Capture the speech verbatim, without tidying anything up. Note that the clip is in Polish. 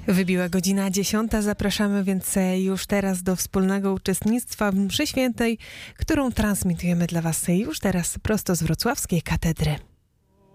Wybiła godzina dziesiąta, zapraszamy więc już teraz do wspólnego uczestnictwa w mszy świętej, którą transmitujemy dla Was już teraz prosto z wrocławskiej katedry.